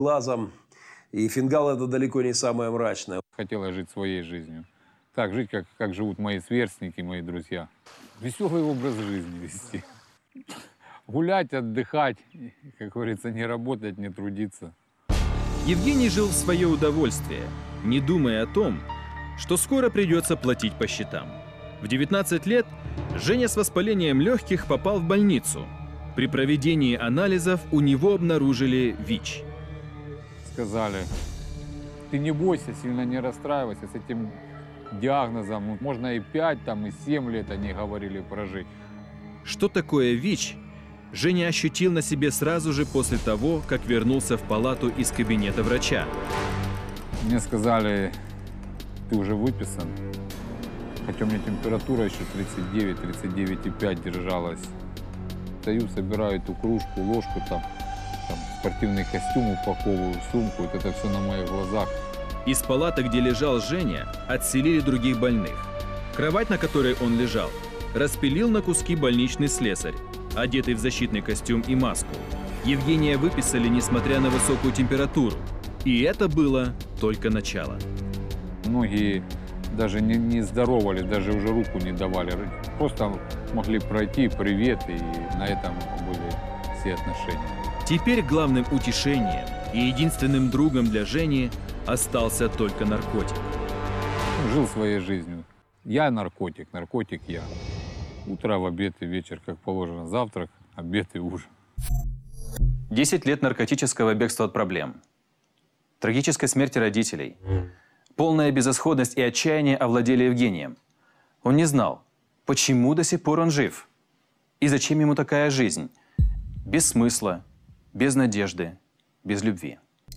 глазом. И фингал – это далеко не самое мрачное. Хотела жить своей жизнью. Так жить, как живут мои сверстники, мои друзья. Веселый образ жизни вести. Гулять, отдыхать, как говорится, не работать, не трудиться. Евгений жил в свое удовольствие, не думая о том, что скоро придется платить по счетам. В 19 лет Женя с воспалением легких попал в больницу. При проведении анализов у него обнаружили ВИЧ. Сказали, ты не бойся, сильно не расстраивайся с этим диагнозом. Ну, можно и 5, там, и 7 лет они говорили прожить. Что такое ВИЧ, Женя ощутил на себе сразу же после того, как вернулся в палату из кабинета врача. Мне сказали, ты уже выписан. Хотя у меня температура еще 39, 39,5 держалась. Стою, собираю эту кружку, ложку, там спортивный костюм упаковываю, сумку. Вот это все на моих глазах. Из палаты, где лежал Женя, отселили других больных. Кровать, на которой он лежал, распилил на куски больничный слесарь, одетый в защитный костюм и маску. Евгения выписали, несмотря на высокую температуру. И это было только начало. Многие даже не здоровались, даже уже руку не давали. Просто могли пройти, привет, и на этом были все отношения. Теперь главным утешением и единственным другом для Жени остался только наркотик. Жил своей жизнью. Я наркотик, наркотик я. Утро, в обед и вечер, как положено. Завтрак, обед и ужин. 10 лет наркотического бегства от проблем. Трагической смерти родителей. Полная безысходность и отчаяние овладели Евгением. Он не знал, почему до сих пор он жив. И зачем ему такая жизнь? Без смысла, без надежды, без любви.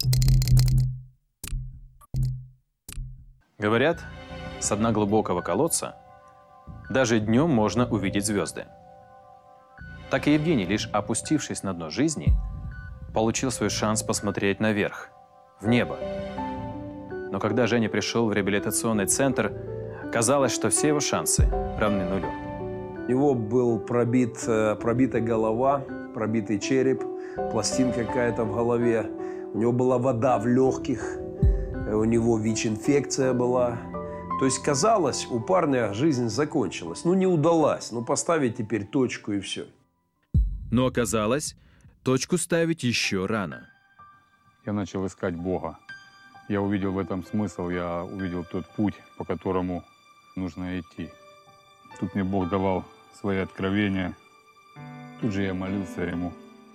Говорят, с дна глубокого колодца даже днем можно увидеть звезды. Так и Евгений, лишь опустившись на дно жизни, получил свой шанс посмотреть наверх, в небо. Но когда Женя пришел в реабилитационный центр, казалось, что все его шансы равны нулю. У него был пробита голова, пробитый череп, пластинка какая-то в голове. У него была вода в легких, у него ВИЧ-инфекция была. То есть, казалось, у парня жизнь закончилась. Ну, не удалась. Ну, поставить теперь точку и все. Но оказалось, точку ставить еще рано. Я начал искать Бога. Я увидел в этом смысл, я увидел тот путь, по которому нужно идти. Тут мне Бог давал свои откровения. Тут же я молился Ему.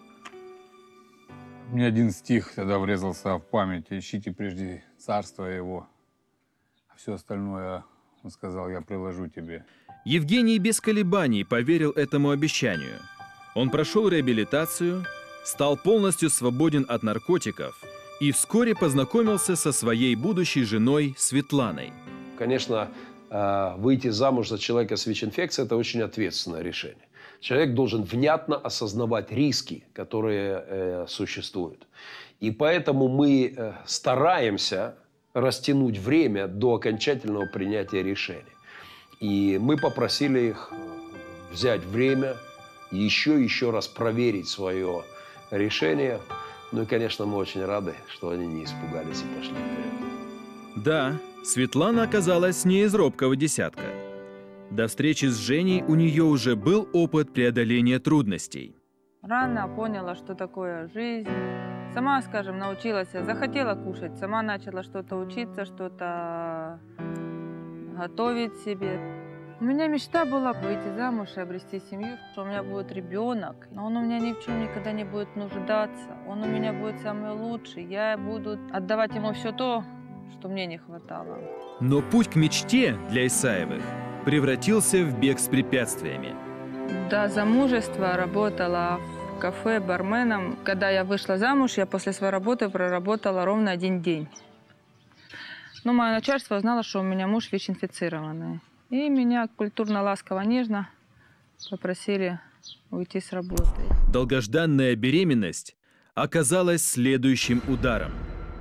Мне один стих тогда врезался в память. «Ищите прежде царство Его, а все остальное, Он сказал, я приложу тебе». Евгений без колебаний поверил этому обещанию. Он прошел реабилитацию, стал полностью свободен от наркотиков и вскоре познакомился со своей будущей женой Светланой. Конечно, выйти замуж за человека с ВИЧ-инфекцией – это очень ответственное решение. Человек должен внятно осознавать риски, которые существуют. И поэтому мы стараемся растянуть время до окончательного принятия решения. И мы попросили их взять время и еще раз проверить свое решение. Ну и, конечно, мы очень рады, что они не испугались и пошли вперед. Да, Светлана оказалась не из робкого десятка. До встречи с Женей у нее уже был опыт преодоления трудностей. Рано поняла, что такое жизнь. Сама, скажем, научилась, захотела кушать, сама начала что-то учиться, что-то готовить себе. У меня мечта была выйти замуж и обрести семью, что у меня будет ребенок, но он у меня ни в чем никогда не будет нуждаться, он у меня будет самый лучший, я буду отдавать ему все то, что мне не хватало. Но путь к мечте для Исаевых превратился в бег с препятствиями. До замужества работала в кафе барменом. Когда я вышла замуж, я после своей работы проработала ровно 1 день. Но мое начальство узнало, что у меня муж ВИЧ-инфицированный. И меня культурно-ласково-нежно попросили уйти с работы. Долгожданная беременность оказалась следующим ударом.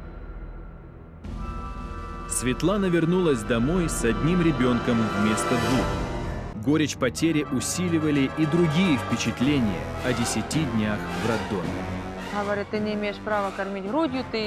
Светлана вернулась домой с 1 ребенком вместо 2. Горечь потери усиливали и другие впечатления о 10 днях в роддоме. Говорит, ты не имеешь права кормить грудью, ты